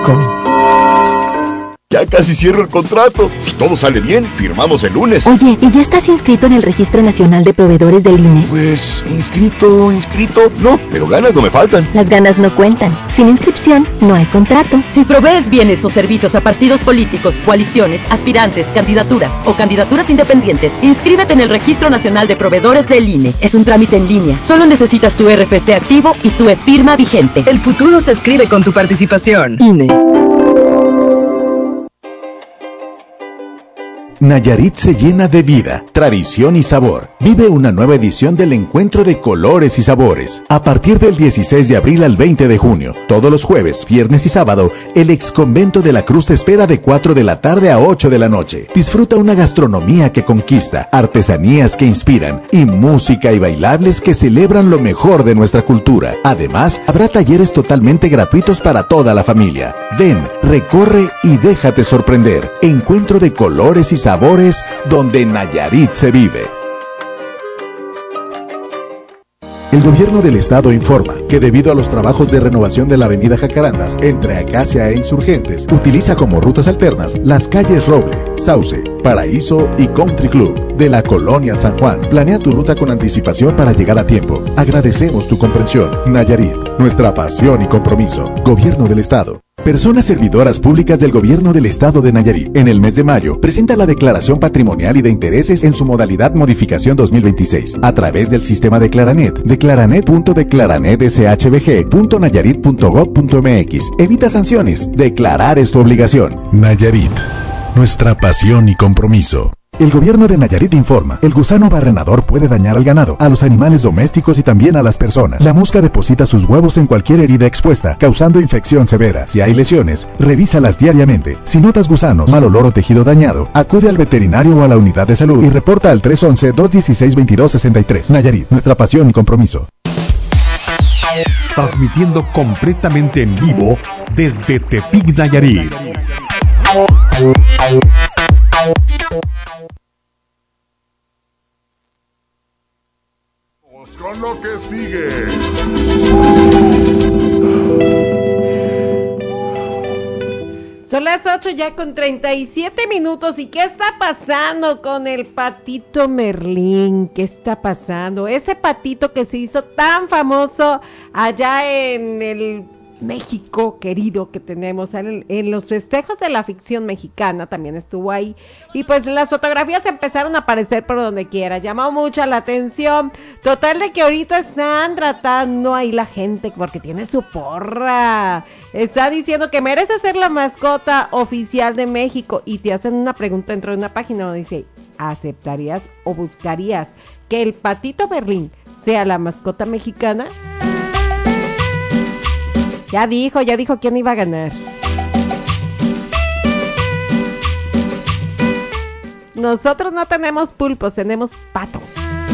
Ya casi cierro el contrato. Si todo sale bien, firmamos el lunes. Oye, ¿y ya estás inscrito en el Registro Nacional de Proveedores del INE? Pues, inscrito, no, pero ganas no me faltan. Las ganas no cuentan. Sin inscripción, no hay contrato. Si provees bienes o servicios a partidos políticos, coaliciones, aspirantes, candidaturas o candidaturas independientes, inscríbete en el Registro Nacional de Proveedores del INE. Es un trámite en línea. Solo necesitas tu RFC activo y tu e-firma vigente. El futuro se escribe con tu participación. INE. Nayarit se llena de vida, tradición y sabor. Vive una nueva edición del Encuentro de Colores y Sabores. A partir del 16 de abril al 20 de junio, todos los jueves, viernes y sábado, el Exconvento de la Cruz te espera de 4 de la tarde a 8 de la noche. Disfruta una gastronomía que conquista, artesanías que inspiran y música y bailables que celebran lo mejor de nuestra cultura. Además, habrá talleres totalmente gratuitos para toda la familia. Ven, recorre y déjate sorprender. Encuentro de Colores y Sabores, donde Nayarit se vive. El gobierno del estado informa que debido a los trabajos de renovación de la avenida Jacarandas entre Acacia e Insurgentes, utiliza como rutas alternas las calles Roble, Sauce, Paraíso y Country Club de la Colonia San Juan. Planea tu ruta con anticipación para llegar a tiempo. Agradecemos tu comprensión. Nayarit, nuestra pasión y compromiso. Gobierno del estado. Personas servidoras públicas del Gobierno del Estado de Nayarit. En el mes de mayo, presenta la declaración patrimonial y de intereses en su modalidad modificación 2026 a través del sistema de Claranet. Declaranet.declaranetshbg.nayarit.gov.mx. Evita sanciones. Declarar es tu obligación. Nayarit, nuestra pasión y compromiso. El gobierno de Nayarit informa, el gusano barrenador puede dañar al ganado, a los animales domésticos y también a las personas. La mosca deposita sus huevos en cualquier herida expuesta, causando infección severa. Si hay lesiones, revísalas diariamente. Si notas gusanos, mal olor o tejido dañado, acude al veterinario o a la unidad de salud y reporta al 311-216-2263. Nayarit, nuestra pasión y compromiso. Transmitiendo completamente en vivo desde Tepic, Nayarit. Con lo que sigue. Son las 8 ya con 37 minutos. ¿Y qué está pasando con el patito Merlín? ¿Qué está pasando? Ese patito que se hizo tan famoso allá en el México querido que tenemos, en los festejos de la ficción mexicana también estuvo ahí, y pues las fotografías empezaron a aparecer por donde quiera, llamó mucha la atención, total de que ahorita están tratando ahí la gente, porque tiene su porra, está diciendo que merece ser la mascota oficial de México, y te hacen una pregunta dentro de una página donde dice, ¿aceptarías o buscarías que el patito Merlín sea la mascota mexicana? Ya dijo quién iba a ganar. Nosotros no tenemos pulpos, tenemos patos.